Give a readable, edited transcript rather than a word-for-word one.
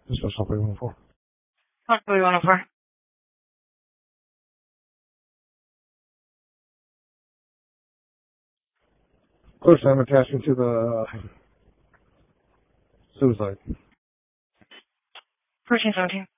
This is Operator 104. Operator 104. Close, I'm attaching to the suicide. 1317.